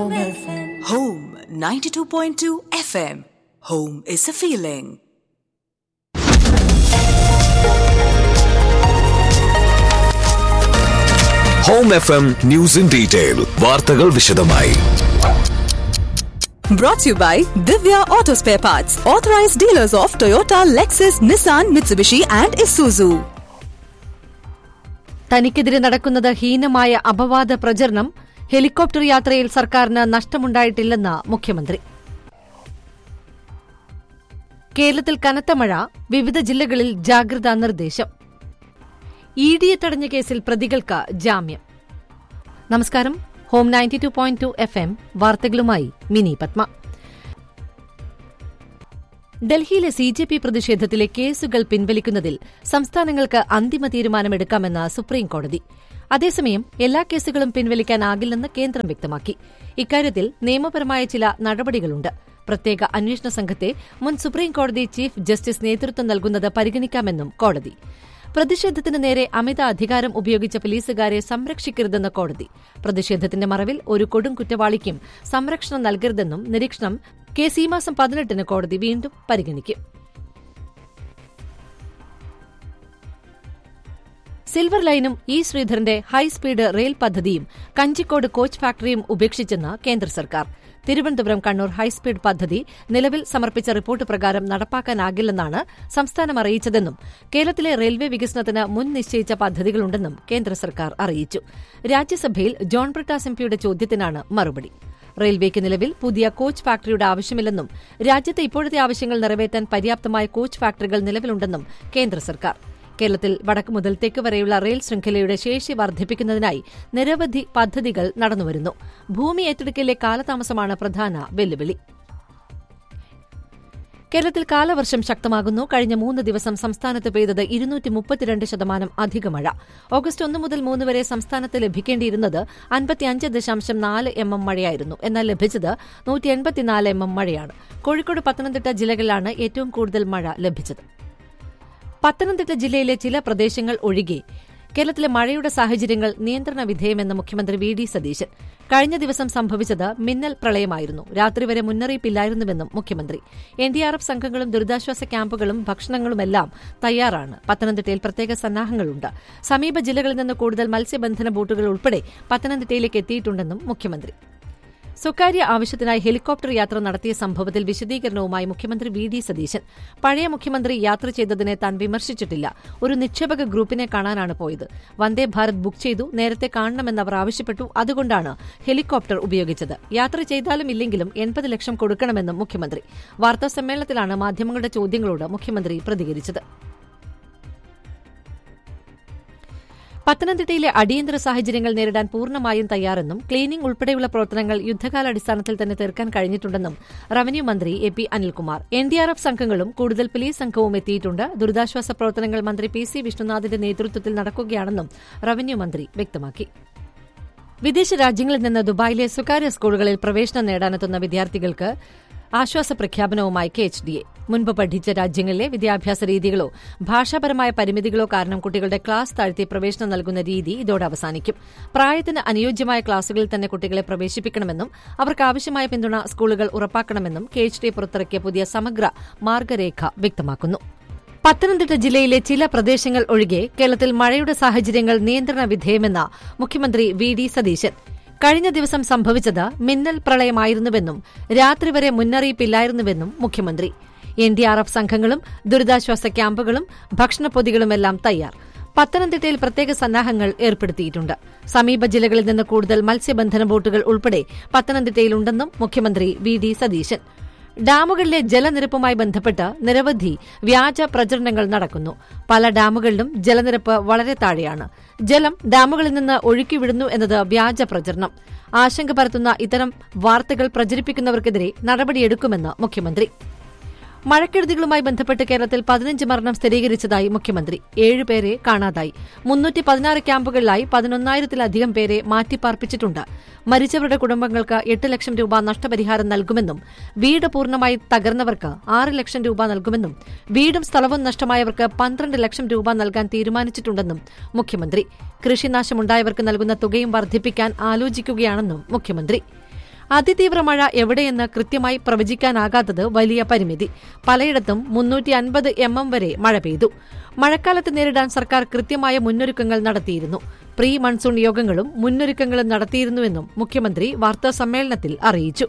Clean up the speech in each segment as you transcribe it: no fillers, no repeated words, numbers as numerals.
Home FM. Home 92.2 FM. Home is a feeling. Home FM News in Detail. വാർത്തകൾ വിശദമായി. Brought to you by Divya Auto Spare Parts, authorized dealers of Toyota, Lexus, Nissan, Mitsubishi and Isuzu. തനിക്കെതിരെ നടക്കുന്നത് ഹീനമായ അപവാദ പ്രചരണം. Helicopter യാത്രയിൽ സർക്കാരിന് നഷ്ടമുണ്ടായിട്ടില്ലെന്ന് മുഖ്യമന്ത്രി. കേരളത്തിൽ കനത്ത മഴ, വിവിധ ജില്ലകളിൽ ജാഗ്രതാ നിർദ്ദേശം. ഇഡിയെ തടഞ്ഞ കേസിൽ പ്രതികൾക്ക് ജാമ്യം. നമസ്കാരം. ഹോം 92.2 FM വാർത്തകളുമായി മിനി പത്മ. ഡൽഹിയിലെ CJP പ്രതിഷേധത്തിലെ കേസുകൾ പിൻവലിക്കുന്നതിൽ സംസ്ഥാനങ്ങൾക്ക് അന്തിമ തീരുമാനമെടുക്കാമെന്ന് സുപ്രീംകോടതി. അതേസമയം എല്ലാ കേസുകളും പിൻവലിക്കാനാകില്ലെന്ന് കേന്ദ്രം വ്യക്തമാക്കി. ഇക്കാര്യത്തിൽ നിയമപരമായ ചില നടപടികളുണ്ട്. പ്രത്യേക അന്വേഷണ സംഘത്തെ മുൻ സുപ്രീംകോടതി ചീഫ് ജസ്റ്റിസ് നേതൃത്വം നൽകുന്നത് പരിഗണിക്കാമെന്നും കോടതി. പ്രതിഷേധത്തിന് നേരെ അമിത അധികാരം ഉപയോഗിച്ച പോലീസുകാരെ സംരക്ഷിക്കരുതെന്ന് കോടതി. പ്രതിഷേധത്തിന്റെ മറവിൽ ഒരു കൊടും കുറ്റവാളിക്കും സംരക്ഷണം നൽകരുതെന്നും നിരീക്ഷണം കേസ് ഈ മാസം 18-ന് കോടതി വീണ്ടും പരിഗണിക്കും. സിൽവർ ലൈനും ഇ ശ്രീധരന്റെ ഹൈസ്പീഡ് റെയിൽ പദ്ധതിയും കഞ്ചിക്കോട് കോച്ച് ഫാക്ടറിയും ഉപേക്ഷിച്ചെന്ന് കേന്ദ്ര സർക്കാർ. തിരുവനന്തപുരം കണ്ണൂർ ഹൈസ്പീഡ് പദ്ധതി നിലവിൽ സമർപ്പിച്ച റിപ്പോർട്ട് പ്രകാരം നടപ്പാക്കാനാകില്ലെന്നാണ് സംസ്ഥാനം അറിയിച്ചതെന്നും കേരളത്തിലെ റെയിൽവേ വികസനത്തിന് മുൻ നിശ്ചയിച്ച പദ്ധതികളുണ്ടെന്നും കേന്ദ്ര സർക്കാർ അറിയിച്ചു. രാജ്യസഭയിൽ ജോൺ ബ്രിട്ടാസ് എംപിയുടെ ചോദ്യത്തിനാണ് മറുപടി. റെയിൽവേക്ക് നിലവിൽ പുതിയ കോച്ച് ഫാക്ടറിയുടെ ആവശ്യമില്ലെന്നും രാജ്യത്തെ ഇപ്പോഴത്തെ ആവശ്യങ്ങൾ നിറവേറ്റാൻ പര്യാപ്തമായ കോച്ച് ഫാക്ടറികൾ നിലവിലുണ്ടെന്നും കേന്ദ്ര സർക്കാർ. കേരളത്തിൽ വടക്ക് മുതൽ തെക്ക് വരെയുള്ള റെയിൽ ശൃംഖലയുടെ ശേഷി വർദ്ധിപ്പിക്കുന്നതിനായി നിരവധി പദ്ധതികൾ നടന്നുവരുന്നു. ഭൂമി ഏറ്റെടുക്കലിലെ കാലതാമസമാണ് പ്രധാന വെല്ലുവിളി. കേരളത്തിൽ കാലവർഷം ശക്തമാകുന്നു. കഴിഞ്ഞ 3 ദിവസം സംസ്ഥാനത്ത് പെയ്തത് 232% അധിക മഴ. ഓഗസ്റ്റ് 1 മുതൽ 3 വരെ സംസ്ഥാനത്ത് ലഭിക്കേണ്ടിയിരുന്നത് 55.4 mm മഴയായിരുന്നു. എന്നാൽ ലഭിച്ചത് 184 mm മഴയാണ്. കോഴിക്കോട്, പത്തനംതിട്ട ജില്ലകളിലാണ് ഏറ്റവും കൂടുതൽ മഴ ലഭിച്ചത്. പത്തനംതിട്ട ജില്ലയിലെ ചില പ്രദേശങ്ങൾ ഒഴികെ കേരളത്തിലെ മഴയുടെ സാഹചര്യങ്ങൾ നിയന്ത്രണ വിധേയമെന്ന് മുഖ്യമന്ത്രി വി ഡി സതീശൻ. കഴിഞ്ഞ ദിവസം സംഭവിച്ചത് മിന്നൽ പ്രളയമായിരുന്നു. രാത്രി വരെ മുന്നറിയിപ്പില്ലായിരുന്നുവെന്നും മുഖ്യമന്ത്രി. NDRF സംഘങ്ങളും ദുരിതാശ്വാസ ക്യാമ്പുകളും ഭക്ഷണങ്ങളുമെല്ലാം തയ്യാറാണ്. പത്തനംതിട്ടയിൽ പ്രത്യേക സന്നാഹങ്ങളുണ്ട്. സമീപ ജില്ലകളിൽ നിന്ന് കൂടുതൽ മത്സ്യബന്ധന ബോട്ടുകൾ ഉൾപ്പെടെ പത്തനംതിട്ടയിലേക്ക് എത്തിയിട്ടുണ്ടെന്നും മുഖ്യമന്ത്രി. സ്വകാര്യ ആവശ്യത്തിനായി ഹെലികോപ്റ്റർ യാത്ര നടത്തിയ സംഭവത്തിൽ വിശദീകരണവുമായി മുഖ്യമന്ത്രി വി ഡി സതീശൻ. പഴയ മുഖ്യമന്ത്രി യാത്ര ചെയ്തതിനെ താൻ വിമർശിച്ചിട്ടില്ല. ഒരു നിക്ഷേപക ഗ്രൂപ്പിനെ കാണാനാണ് പോയത്. വന്ദേ ഭാരത് ബുക്ക് ചെയ്തു. നേരത്തെ കാണണമെന്ന് അവർ ആവശ്യപ്പെട്ടു. അതുകൊണ്ടാണ് ഹെലികോപ്റ്റർ ഉപയോഗിച്ചത്. യാത്ര ചെയ്താലും ഇല്ലെങ്കിലും 80 ലക്ഷം കൊടുക്കണമെന്നും മുഖ്യമന്ത്രി. വാർത്താസമ്മേളനത്തിലാണ് മാധ്യമങ്ങളുടെ ചോദ്യങ്ങളോട് മുഖ്യമന്ത്രി പ്രതികരിച്ചത്. പത്തനംതിട്ടയിലെ അടിയന്തര സാഹചര്യങ്ങൾ നേരിടാൻ പൂർണ്ണമായും തയ്യാറെന്നും ക്ലീനിംഗ് ഉൾപ്പെടെയുള്ള പ്രവർത്തനങ്ങൾ യുദ്ധകാലാടിസ്ഥാനത്തിൽ തന്നെ തീർക്കാൻ കഴിഞ്ഞിട്ടുണ്ടെന്നും റവന്യൂ മന്ത്രി AP അനിൽകുമാർ. NDRF സംഘങ്ങളും കൂടുതൽ പോലീസ് സംഘവും എത്തിയിട്ടുണ്ട്. ദുരിതാശ്വാസ പ്രവർത്തനങ്ങൾ മന്ത്രി PC വിഷ്ണുനാഥിന്റെ നേതൃത്വത്തിൽ നടക്കുകയാണെന്നും റവന്യൂ മന്ത്രി വ്യക്തമാക്കി. വിദേശ രാജ്യങ്ങളിൽ നിന്ന് ദുബായിലെ സ്വകാര്യ സ്കൂളുകളിൽ പ്രവേശനം നേടാനെത്തുന്ന വിദ്യാർത്ഥികൾക്ക് ആശ്വാസ പ്രഖ്യാപനവുമായി KHDA. മുൻപ് പഠിച്ച രാജ്യങ്ങളിലെ വിദ്യാഭ്യാസ രീതികളോ ഭാഷാപരമായ പരിമിതികളോ കാരണം കുട്ടികളുടെ ക്ലാസ് താഴ്ത്തി പ്രവേശനം നൽകുന്ന രീതി ഇതോടെ അവസാനിക്കും. പ്രായത്തിന് അനുയോജ്യമായ ക്ലാസുകളിൽ തന്നെ കുട്ടികളെ പ്രവേശിപ്പിക്കണമെന്നും അവർക്ക് ആവശ്യമായ പിന്തുണ സ്കൂളുകൾ ഉറപ്പാക്കണമെന്നും KHDA പുറത്തിറക്കിയ പുതിയ സമഗ്ര മാർഗരേഖ വ്യക്തമാക്കുന്നു. പത്തനംതിട്ട ജില്ലയിലെ ചില പ്രദേശങ്ങൾ ഒഴികെ കേരളത്തിൽ മഴയുടെ സാഹചര്യങ്ങൾ നിയന്ത്രണ വിധേയമെന്ന് മുഖ്യമന്ത്രി വി ഡി സതീശൻ. കഴിഞ്ഞ ദിവസം സംഭവിച്ചത് മിന്നൽ പ്രളയമായിരുന്നുവെന്നും രാത്രി വരെ മുന്നറിയിപ്പില്ലായിരുന്നുവെന്നും മുഖ്യമന്ത്രി. NDRF സംഘങ്ങളും ദുരിതാശ്വാസ ക്യാമ്പുകളും ഭക്ഷണപ്പൊതികളുമെല്ലാം തയ്യാർ. പത്തനംതിട്ടയിൽ പ്രത്യേക സന്നാഹങ്ങൾ ഏർപ്പെടുത്തിയിട്ടുണ്ട്. സമീപ ജില്ലകളിൽ നിന്ന് കൂടുതൽ മത്സ്യബന്ധന ബോട്ടുകൾ ഉൾപ്പെടെ പത്തനംതിട്ടയിലുണ്ടെന്നും മുഖ്യമന്ത്രി വി ഡി സതീശൻ. ഡാമുകളിലെ ജലനിരപ്പുമായി ബന്ധപ്പെട്ട് നിരവധി വ്യാജ പ്രചരണങ്ങൾ നടക്കുന്നു. പല ഡാമുകളിലും ജലനിരപ്പ് വളരെ താഴെയാണ്. ജലം ഡാമുകളിൽ നിന്ന് ഒഴുക്കിവിടുന്നു എന്നത് വ്യാജ പ്രചരണം. ആശങ്ക പരത്തുന്ന ഇത്തരം വാർത്തകൾ പ്രചരിപ്പിക്കുന്നവർക്കെതിരെ നടപടിയെടുക്കുമെന്ന് മുഖ്യമന്ത്രി. മഴക്കെടുതികളുമായി ബന്ധപ്പെട്ട് കേരളത്തിൽ 15 മരണം സ്ഥിരീകരിച്ചതായി മുഖ്യമന്ത്രി. 7 പേരെ കാണാതായി. 316 ക്യാമ്പുകളിലായി 11,000-ലധികം പേരെ മാറ്റിപ്പാർപ്പിച്ചിട്ടുണ്ട്. മരിച്ചവരുടെ കുടുംബങ്ങൾക്ക് 8 ലക്ഷം രൂപ നഷ്ടപരിഹാരം നൽകുമെന്നും വീട് പൂർണ്ണമായി തകർന്നവർക്ക് 6 ലക്ഷം രൂപ നൽകുമെന്നും വീടും സ്ഥലവും നഷ്ടമായവർക്ക് 12 ലക്ഷം രൂപ നൽകാൻ തീരുമാനിച്ചിട്ടുണ്ടെന്നും മുഖ്യമന്ത്രി. കൃഷിനാശമുണ്ടായവർക്ക് നൽകുന്ന തുകയും വർദ്ധിപ്പിക്കാൻ ആലോചിക്കുകയാണെന്നും മുഖ്യമന്ത്രി. അതിതീവ്ര മഴ എവിടെയെന്ന് കൃത്യമായി പ്രവചിക്കാനാകാത്തത് വലിയ പരിമിതി. പലയിടത്തും 350 mm വരെ മഴ പെയ്തു. മഴക്കാലത്ത് നേരിടാൻ സർക്കാർ കൃത്യമായ മുന്നൊരുക്കങ്ങൾ നടത്തിയിരുന്നു. പ്രീ മൺസൂൺ യോഗങ്ങളും മുന്നൊരുക്കങ്ങളും നടത്തിയിരുന്നുവെന്നും മുഖ്യമന്ത്രി വാർത്താസമ്മേളനത്തിൽ അറിയിച്ചു.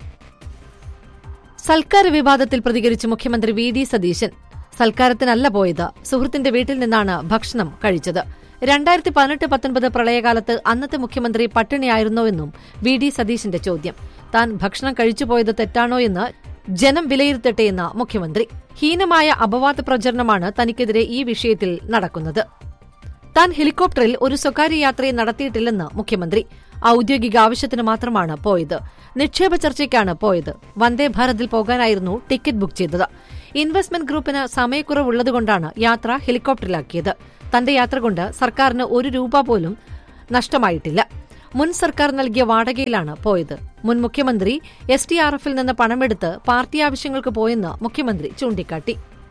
സൽക്കാര വിവാദത്തിൽ പ്രതികരിച്ച് മുഖ്യമന്ത്രി വി.ഡി. സതീശൻ. സൽക്കാരത്തിനല്ല പോയത്, സുഹൃത്തിന്റെ വീട്ടിൽ നിന്നാണ് ഭക്ഷണം കഴിച്ചത്. 2018-19 പ്രളയകാലത്ത് അന്നത്തെ മുഖ്യമന്ത്രി പട്ടിണിയായിരുന്നോവെന്നും വി.ഡി. സതീശന്റെ ചോദ്യം. താൻ ഭക്ഷണം കഴിച്ചുപോയത് തെറ്റാണോ എന്ന് ജനം വിലയിരുത്തട്ടെയെന്ന മുഖ്യമന്ത്രി. ഹീനമായ അപവാദ പ്രചരണമാണ് തനിക്കെതിരെ ഈ വിഷയത്തിൽ നടക്കുന്നത്. താൻ ഹെലികോപ്റ്ററിൽ ഒരു സ്വകാര്യ യാത്രയെ നടത്തിയിട്ടില്ലെന്ന് മുഖ്യമന്ത്രി. ഔദ്യോഗിക ആവശ്യത്തിന് മാത്രമാണ് പോയത്. നിക്ഷേപ ചർച്ചയ്ക്കാണ് പോയത്. വന്ദേ ഭാരതിൽ പോകാനായിരുന്നു ടിക്കറ്റ് ബുക്ക് ചെയ്തത്. ഇൻവെസ്റ്റ്മെന്റ് ഗ്രൂപ്പിന് സമയക്കുറവുള്ളതുകൊണ്ടാണ് യാത്ര ഹെലികോപ്റ്ററിലാക്കിയത്. തന്റെ യാത്ര കൊണ്ട് സർക്കാരിന് 1 രൂപ പോലും നഷ്ടമായിട്ടില്ല. മുൻ സർക്കാർ നൽകിയ വാടകയിലാണ് പോയത്. മുൻ മുഖ്യമന്ത്രി SDRF-ൽ നിന്ന് പണമെടുത്ത് പാർട്ടി ആവശ്യങ്ങൾക്ക് പോയെന്ന് മുഖ്യമന്ത്രി ചൂണ്ടിക്കാട്ടി.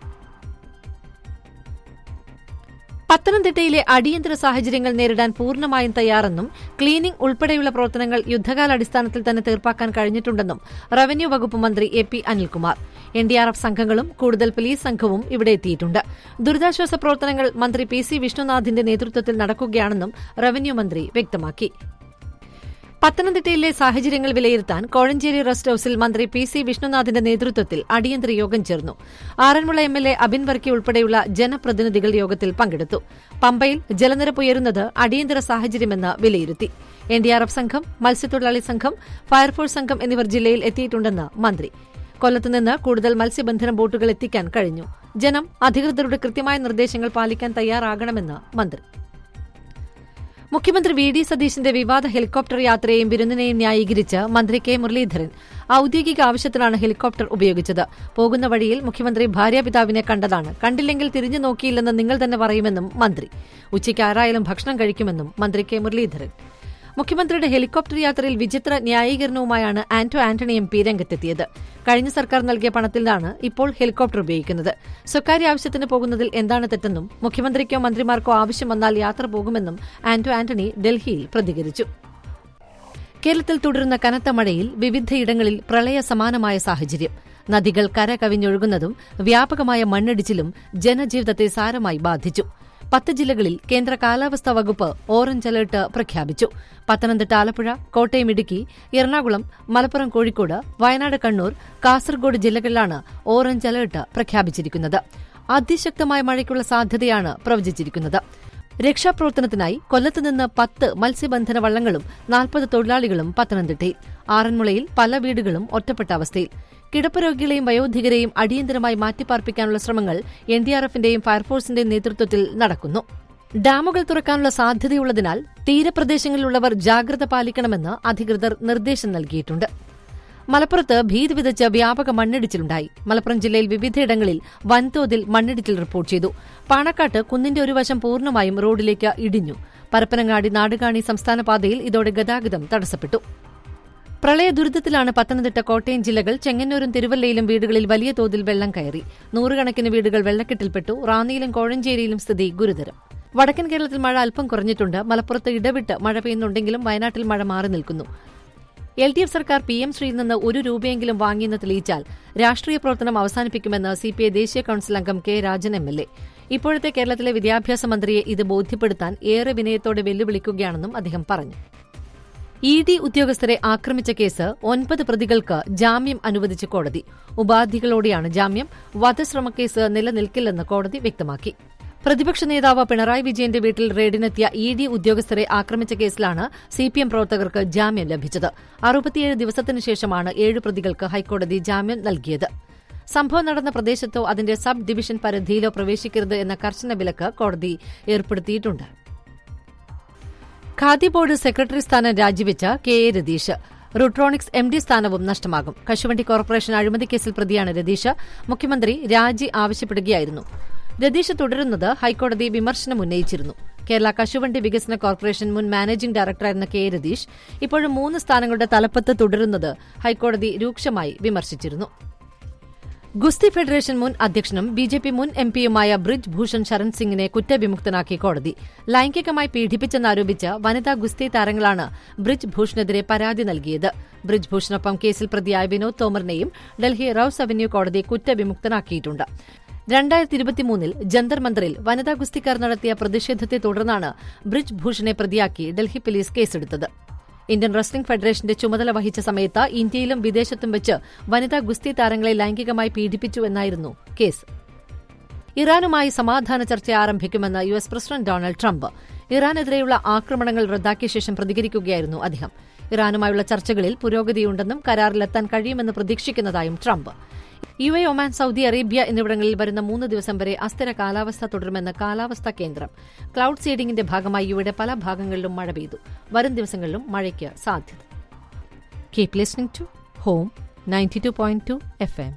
പത്തനംതിട്ടയിലെ അടിയന്തര സാഹചര്യങ്ങൾ നേരിടാൻ പൂർണ്ണമായും തയ്യാറെന്നും ക്ലീനിംഗ് ഉൾപ്പെടെയുള്ള പ്രവർത്തനങ്ങൾ യുദ്ധകാലാടിസ്ഥാനത്തിൽ തന്നെ തീർപ്പാക്കാൻ കഴിഞ്ഞിട്ടുണ്ടെന്നും റവന്യൂ വകുപ്പ് മന്ത്രി AP അനിൽകുമാർ. NDRF സംഘങ്ങളും കൂടുതൽ പോലീസ് സംഘവും ഇവിടെ എത്തിയിട്ടുണ്ട്. ദുരിതാശ്വാസ പ്രവർത്തനങ്ങൾ മന്ത്രി PC വിഷ്ണുനാഥിന്റെ നേതൃത്വത്തിൽ നടക്കുകയാണെന്നും റവന്യൂ മന്ത്രി വ്യക്തമാക്കി. പത്തനംതിട്ടയിലെ സാഹചര്യങ്ങൾ വിലയിരുത്താൻ കോഴഞ്ചേരി റെസ്റ്റ് ഹൌസിൽ മന്ത്രി PC വിഷ്ണുനാഥിന്റെ നേതൃത്വത്തിൽ അടിയന്തര യോഗം ചേർന്നു. ആറന്മുള MLA അബിൻ വർക്കി ഉൾപ്പെടെയുള്ള ജനപ്രതിനിധികൾ യോഗത്തിൽ പങ്കെടുത്തു. പമ്പയിൽ ജലനിരപ്പ് ഉയരുന്നത് അടിയന്തര സാഹചര്യമെന്ന് വിലയിരുത്തി. NDRF സംഘം, മത്സ്യത്തൊഴിലാളി സംഘം, ഫയർഫോഴ്സ് സംഘം എന്നിവർ ജില്ലയിൽ എത്തിയിട്ടുണ്ടെന്ന് മന്ത്രി. കൊല്ലത്തുനിന്ന് കൂടുതൽ മത്സ്യബന്ധന ബോട്ടുകൾ എത്തിക്കാൻ കഴിഞ്ഞു. ജനം അധികൃതരുടെ കൃത്യമായ നിർദ്ദേശങ്ങൾ പാലിക്കാൻ തയ്യാറാകണമെന്ന് മന്ത്രി. മുഖ്യമന്ത്രി വി.ഡി. സതീശന്റെ വിവാദ ഹെലികോപ്റ്റർ യാത്രയെയും വിരുന്നിനെയും ന്യായീകരിച്ച് മന്ത്രി കെ. മുരളീധരൻ. ഔദ്യോഗിക ആവശ്യത്തിനാണ് ഹെലികോപ്റ്റർ ഉപയോഗിച്ചത്. പോകുന്ന വഴിയിൽ മുഖ്യമന്ത്രി ഭാര്യാപിതാവിനെ കണ്ടതാണ്. കണ്ടില്ലെങ്കിൽ തിരിഞ്ഞു നോക്കിയില്ലെന്ന് നിങ്ങൾ തന്നെ പറയുമെന്നും മന്ത്രി. ഉച്ചയ്ക്ക് ആരായാലും ഭക്ഷണം കഴിക്കുമെന്നും മന്ത്രി കെ. മുരളീധരൻ. മുഖ്യമന്ത്രിയുടെ ഹെലികോപ്റ്റർ യാത്രയിൽ വിചിത്ര ന്യായീകരണവുമായാണ് ആന്റണി MP രംഗത്തെത്തിയത്. കഴിഞ്ഞ സർക്കാർ നൽകിയ പണത്തിലാണ് ഇപ്പോൾ ഹെലികോപ്റ്റർ ഉപയോഗിക്കുന്നത്. സ്വകാര്യ ആവശ്യത്തിന് പോകുന്നതിൽ എന്താണ് തെറ്റെന്നും മുഖ്യമന്ത്രിക്കോ മന്ത്രിമാർക്കോ ആവശ്യം വന്നാൽ യാത്ര പോകുമെന്നും ആന്റണി ഡൽഹിയിൽ പ്രതികരിച്ചു. കേരളത്തിൽ തുടരുന്ന കനത്ത മഴയിൽ വിവിധയിടങ്ങളിൽ പ്രളയ സമാനമായ സാഹചര്യം. നദികൾ കര കവിഞ്ഞൊഴുകുന്നതും വ്യാപകമായ മണ്ണിടിച്ചിലും ജനജീവിതത്തെ സാരമായി ബാധിച്ചു. 10 ജില്ലകളിൽ കേന്ദ്ര കാലാവസ്ഥാ വകുപ്പ് ഓറഞ്ച് അലർട്ട് പ്രഖ്യാപിച്ചു. പത്തനംതിട്ട, ആലപ്പുഴ, കോട്ടയം, ഇടുക്കി, എറണാകുളം, മലപ്പുറം, കോഴിക്കോട്, വയനാട്, കണ്ണൂർ, കാസർഗോഡ് ജില്ലകളിലാണ് ഓറഞ്ച് അലർട്ട് പ്രഖ്യാപിച്ചിരിക്കുന്നത്. അതിശക്തമായ മഴയ്ക്കുള്ള സാധ്യതയാണ് പ്രവചിച്ചിരിക്കുന്നത്. രക്ഷാപ്രവർത്തനത്തിനായി കൊല്ലത്തുനിന്ന് 10 മത്സ്യബന്ധന വള്ളങ്ങളും 40 തൊഴിലാളികളും പത്തനംതിട്ടയിൽ. ആറന്മുളയിൽ പല വീടുകളും ഒറ്റപ്പെട്ട അവസ്ഥയിൽ. കിടപ്പ് രോഗികളെയും വയോധികരെയും അടിയന്തരമായി മാറ്റിപ്പാർപ്പിക്കാനുള്ള ശ്രമങ്ങൾ NDRF-ന്റെയും ഫയർഫോഴ്സിന്റെയും നേതൃത്വത്തിൽ നടക്കുന്നു. ഡാമുകൾ തുറക്കാനുള്ള സാധ്യതയുള്ളതിനാൽ തീരപ്രദേശങ്ങളിലുള്ളവർ ജാഗ്രത പാലിക്കണമെന്ന് അധികൃതർ നിർദ്ദേശം നൽകിയിട്ടുണ്ട്. മലപ്പുറത്ത് ഭീതി വിതച്ച് വ്യാപക മണ്ണിടിച്ചിലുണ്ടായി. മലപ്പുറം ജില്ലയിൽ വിവിധയിടങ്ങളിൽ വൻതോതിൽ മണ്ണിടിച്ചിൽ റിപ്പോർട്ട് ചെയ്തു. പാണക്കാട്ട് കുന്നിന്റെ ഒരു വശം പൂർണ്ണമായും റോഡിലേക്ക് ഇടിഞ്ഞു. പരപ്പനങ്ങാടി നാടുകാണി സംസ്ഥാന പാതയിൽ ഇതോടെ ഗതാഗതം തടസ്സപ്പെട്ടു. പ്രളയ ദുരിതത്തിലാണ് പത്തനംതിട്ട, കോട്ടയം ജില്ലകൾ. ചെങ്ങന്നൂരും തിരുവല്ലയിലും വീടുകളിൽ വലിയ തോതിൽ വെള്ളം കയറി. 100 കണക്കിന് വീടുകൾ വെള്ളക്കെട്ടിൽപ്പെട്ടു. റാന്നിയിലും കോഴഞ്ചേരിയിലും സ്ഥിതി ഗുരുതരം. വടക്കൻ കേരളത്തിൽ മഴ അല്പം കുറഞ്ഞിട്ടുണ്ട്. മലപ്പുറത്ത് ഇടവിട്ട് മഴ പെയ്യുന്നുണ്ടെങ്കിലും വയനാട്ടിൽ മഴ മാറി നിൽക്കുന്നു. LDF സർക്കാർ PM ശ്രീയിൽ നിന്ന് 1 രൂപയെങ്കിലും വാങ്ങിയെന്ന് തെളിയിച്ചാൽ രാഷ്ട്രീയ പ്രവർത്തനം അവസാനിപ്പിക്കുമെന്ന് CPI ദേശീയ കൌൺസിൽ അംഗം K. രാജൻ MLA. ഇപ്പോഴത്തെ കേരളത്തിലെ വിദ്യാഭ്യാസ മന്ത്രിയെ ഇത് ബോധ്യപ്പെടുത്താൻ ഏറെ വിനയത്തോടെ വെല്ലുവിളിക്കുകയാണെന്നും അദ്ദേഹം പറഞ്ഞു. ED ഉദ്യോഗസ്ഥരെ ആക്രമിച്ച കേസ് 9 പ്രതികൾക്ക് ജാമ്യം അനുവദിച്ച് കോടതി. ഉപാധികളോടെയാണ് ജാമ്യം. വധശ്രമക്കേസ് നിലനിൽക്കില്ലെന്ന് കോടതി വ്യക്തമാക്കി. പ്രതിപക്ഷ നേതാവ് പിണറായി വിജയന്റെ വീട്ടിൽ റെയ്ഡിനെത്തിയ ED ഉദ്യോഗസ്ഥരെ ആക്രമിച്ച കേസിലാണ് CPM പ്രവർത്തകർക്ക് ജാമ്യം ലഭിച്ചത്. 67 ദിവസത്തിനു ശേഷമാണ് 7 പ്രതികൾക്ക് ഹൈക്കോടതി ജാമ്യം നൽകിയത്. സംഭവം നടന്ന പ്രദേശത്തോ അതിന്റെ സബ് ഡിവിഷൻ പരിധിയിലോ പ്രവേശിക്കരുത് എന്ന കർശന വിലക്ക് കോടതി ഏർപ്പെടുത്തിയിട്ടുണ്ട്. ഖാദി ബോർഡ് സെക്രട്ടറി സ്ഥാനം രാജിവെച്ച KA രതീഷ്. റുട്രോണിക്സ് MD സ്ഥാനവും നഷ്ടമാകും. കശുവണ്ടി കോർപ്പറേഷൻ അഴിമതി കേസിൽ പ്രതിയാണ് രതീഷ്. മുഖ്യമന്ത്രി രാജി ആവശ്യപ്പെടുകയായിരുന്നു. രതീഷ് തുടരുന്നത് ഹൈക്കോടതി വിമർശനം ഉന്നയിച്ചിരുന്നു. കേരള കശുവണ്ടി വികസന കോർപ്പറേഷൻ മുൻ മാനേജിംഗ് ഡയറക്ടറായിരുന്ന KA രതീഷ് ഇപ്പോഴും 3 സ്ഥാനങ്ങളുടെ തലപ്പത്ത് തുടരുന്നത് ഹൈക്കോടതി രൂക്ഷമായി വിമർശിച്ചിരുന്നു. ഗുസ്തി ഫെഡറേഷൻ മുൻ അധ്യക്ഷനും ബിജെപി മുൻ എംപിയുമായ ബ്രിജ് ഭൂഷൺ ശരൺ സിംഗിനെ കുറ്റവിമുക്തനാക്കി കോടതി. ലൈംഗികമായി പീഡിപ്പിച്ചെന്നാരോപിച്ച് വനിതാ ഗുസ്തി താരങ്ങളാണ് ബ്രിജ് ഭൂഷണെതിരെ പരാതി നൽകിയത്. ബ്രിജ് ഭൂഷണൊപ്പം കേസിൽ പ്രതിയായ വിനോദ് തോമറിനെയും ഡൽഹി റൌസ് അവന്യൂ കോടതി കുറ്റവിമുക്തനാക്കിയിട്ടുണ്ട്. 2023 ജന്തർ മന്ദറിൽ വനിതാ ഗുസ്തിക്കാർ നടത്തിയ പ്രതിഷേധത്തെ തുടർന്നാണ് ബ്രിജ് ഭൂഷണെ പ്രതിയാക്കി ഡൽഹി പോലീസ് കേസെടുത്തത്. ഇന്ത്യൻ റെസ്ലിംഗ് ഫെഡറേഷന്റെ ചുമതല വഹിച്ച സമയത്ത് ഇന്ത്യയിലും വിദേശത്തും വെച്ച് വനിതാ ഗുസ്തി താരങ്ങളെ ലൈംഗികമായി പീഡിപ്പിച്ചു എന്നായിരുന്നു കേസ്. ഇറാനുമായി സമാധാന ചർച്ച ആരംഭിക്കുമെന്ന് യുഎസ് പ്രസിഡന്റ് ഡൊണാൾഡ് ട്രംപ്. ഇറാനെതിരെയുള്ള ആക്രമണങ്ങൾ റദ്ദാക്കിയ ശേഷം പ്രതികരിക്കുകയായിരുന്നു അദ്ദേഹം. ഇറാനുമായുള്ള ചർച്ചകളിൽ പുരോഗതിയുണ്ടെന്നും കരാറിലെത്താൻ കഴിയുമെന്ന് പ്രതീക്ഷിക്കുന്നതായും Trump. UAE, Oman, Saudi Arabia എന്നിവിടങ്ങളിൽ വരുന്ന 3 ദിവസം വരെ അസ്ഥിര കാലാവസ്ഥ തുടരുമെന്ന് കാലാവസ്ഥാ കേന്ദ്രം. ക്ലൌഡ് സീഡിംഗിന്റെ ഭാഗമായി യുഎയുടെ പല ഭാഗങ്ങളിലും മഴ പെയ്തു. വരും ദിവസങ്ങളിലും മഴയ്ക്ക് സാധ്യത. Keep listening to home 92.2 FM.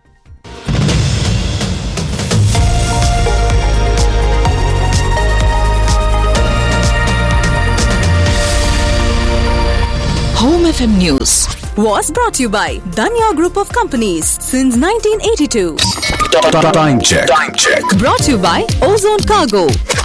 Home FM News was brought to you by Danya Group of Companies since 1982. Time check. Brought to you by Ozone Cargo.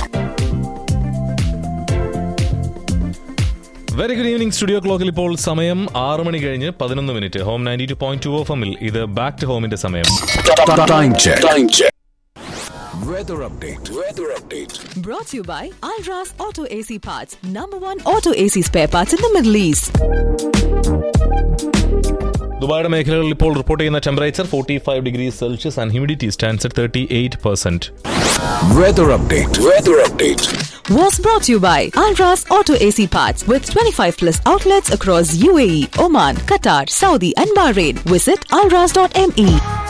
Very good evening. Studio ക്ലോക്കിൽ ഇപ്പോൾ സമയം 6 മണി കഴിഞ്ഞ് 11 മിനിറ്റ്. ഹോം 92.2 FM-ൽ ഇത് back to ഹോമിന്റെ സമയം. Time check. Weather update. Brought to you by Alras Auto AC Parts, #1 auto AC spare parts in the Middle East. ദുബായിയുടെ മേഖലകളിൽ ഇപ്പോൾ report ചെയ്യുന്ന temperature 45 degrees Celsius and humidity stands at 38%. Weather update. Was brought to you by Alras Auto AC Parts with 25+ outlets across UAE, Oman, Qatar, Saudi and Bahrain. Visit alras.me.